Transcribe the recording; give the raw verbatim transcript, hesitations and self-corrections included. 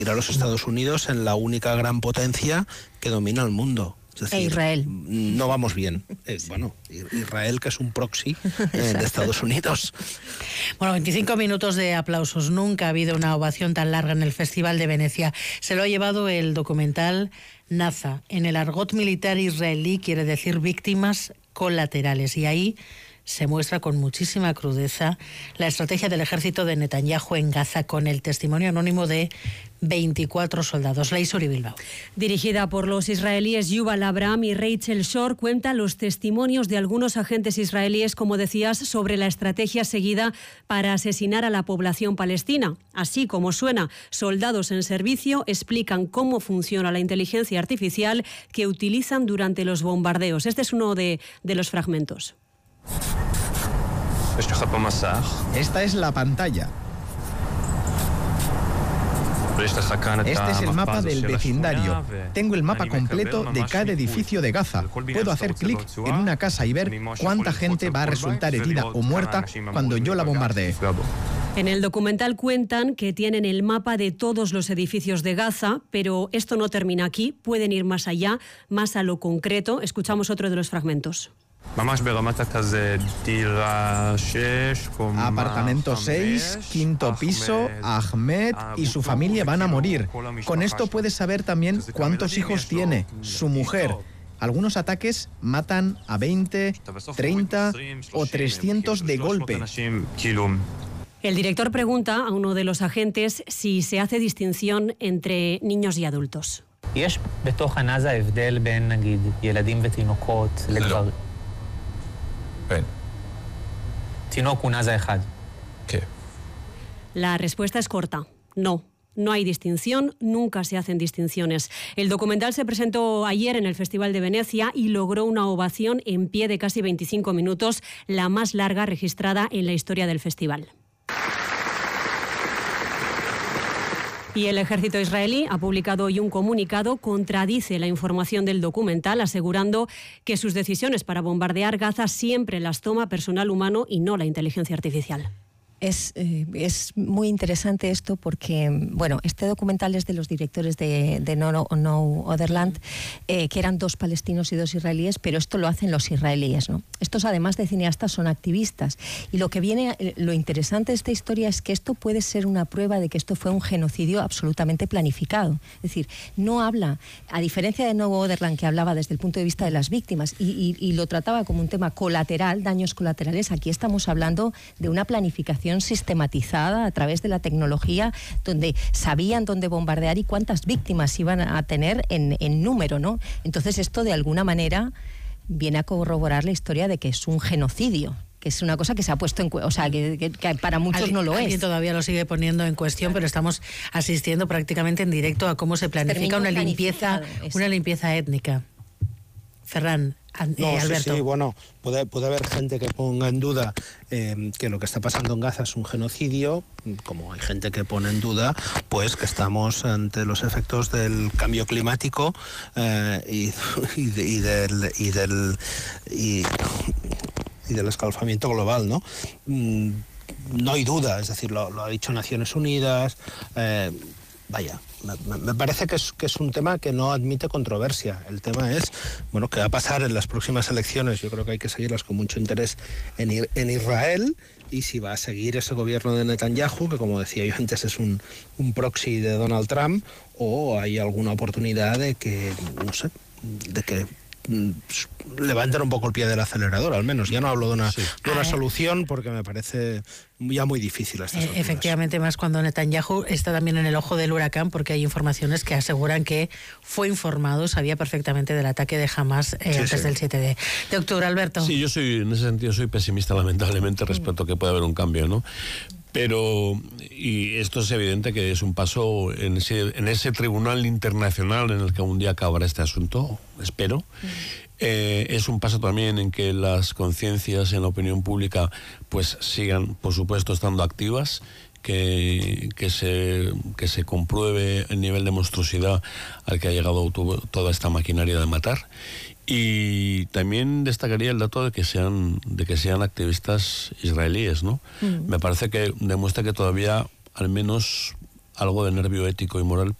a los Estados Unidos en la única gran potencia que domina el mundo. Es decir, e Israel. No vamos bien. Eh, bueno, Israel, que es un proxy eh, de Estados Unidos. Bueno, veinticinco minutos de aplausos. Nunca ha habido una ovación tan larga en el Festival de Venecia. Se lo ha llevado el documental Naza. En el argot militar israelí quiere decir víctimas colaterales. Y ahí se muestra con muchísima crudeza la estrategia del ejército de Netanyahu en Gaza, con el testimonio anónimo de veinticuatro soldados. Laisuri Bilbao. Dirigida por los israelíes Yuval Abraham y Rachel Shor, cuenta los testimonios de algunos agentes israelíes, como decías, sobre la estrategia seguida para asesinar a la población palestina. Así como suena, soldados en servicio explican cómo funciona la inteligencia artificial que utilizan durante los bombardeos. Este es uno de, de los fragmentos. Esta es la pantalla. Este es el mapa del vecindario. Tengo el mapa completo de cada edificio de Gaza. Puedo hacer clic en una casa y ver cuánta gente va a resultar herida o muerta cuando yo la bombardee. En el documental cuentan que tienen el mapa de todos los edificios de Gaza, pero esto no termina aquí. Pueden ir más allá, más a lo concreto. Escuchamos otro de los fragmentos. Apartamento seis, quinto piso, Ahmed y su familia van a morir. Con esto puedes saber también cuántos hijos tiene, su mujer. Algunos ataques matan a veinte, treinta o trescientos de golpe. El director pregunta a uno de los agentes si se hace distinción entre niños y adultos. ¿Qué? La respuesta es corta. No. No hay distinción, nunca se hacen distinciones. El documental se presentó ayer en el Festival de Venecia y logró una ovación en pie de casi veinticinco minutos, la más larga registrada en la historia del festival. Y el ejército israelí ha publicado hoy un comunicado, contradice la información del documental, asegurando que sus decisiones para bombardear Gaza siempre las toma personal humano y no la inteligencia artificial. Es, eh, es muy interesante esto porque, bueno, este documental es de los directores de, de No, no, no Other Land, eh, que eran dos palestinos y dos israelíes, pero esto lo hacen los israelíes, ¿no? Estos, además de cineastas, son activistas. Y lo que viene, lo interesante de esta historia es que esto puede ser una prueba de que esto fue un genocidio absolutamente planificado. Es decir, no habla, a diferencia de No Other Land, que hablaba desde el punto de vista de las víctimas y, y, y lo trataba como un tema colateral, daños colaterales, aquí estamos hablando de una planificación sistematizada a través de la tecnología, donde sabían dónde bombardear y cuántas víctimas iban a tener en, en número, ¿no? Entonces esto de alguna manera viene a corroborar la historia de que es un genocidio, que es una cosa que se ha puesto en cuestión, o sea, que, que, que para muchos no lo es. Alguien todavía lo sigue poniendo en cuestión, pero estamos asistiendo prácticamente en directo a cómo se planifica una limpieza, una limpieza étnica. Ferran, eh, no, Alberto. Sí, sí, bueno, puede, puede haber gente que ponga en duda eh, que lo que está pasando en Gaza es un genocidio, como hay gente que pone en duda pues que estamos ante los efectos del cambio climático eh, y, y, de, y del y del y, y del escalfamiento global, ¿no? Mm, no hay duda, es decir, lo, lo ha dicho Naciones Unidas. Eh, Vaya, me, me parece que es, que es un tema que no admite controversia. El tema es, bueno, qué va a pasar en las próximas elecciones. Yo creo que hay que seguirlas con mucho interés en, en Israel, y si va a seguir ese gobierno de Netanyahu, que como decía yo antes es un, un proxy de Donald Trump, o hay alguna oportunidad de que, no sé, de que levantar un poco el pie del acelerador, al menos. Ya no hablo de una, sí. de una solución, porque me parece ya muy difícil a estas alturas. Efectivamente, más cuando Netanyahu está también en el ojo del huracán, porque hay informaciones que aseguran que fue informado, sabía perfectamente del ataque de Hamas eh, sí, antes sí. del siete de octubre. Alberto. Sí, yo soy, en ese sentido, soy pesimista, lamentablemente, respecto a que puede haber un cambio, ¿no? Pero, y esto es evidente que es un paso en ese, en ese tribunal internacional en el que un día acabará este asunto, espero. Mm. Eh, es un paso también en que las conciencias en la opinión pública pues sigan, por supuesto, estando activas, que, que, se, que se compruebe el nivel de monstruosidad al que ha llegado toda esta maquinaria de matar. Y también destacaría el dato de que sean de que sean activistas israelíes, ¿no? Mm. Me parece que demuestra que todavía, al menos algo de nervio ético y moral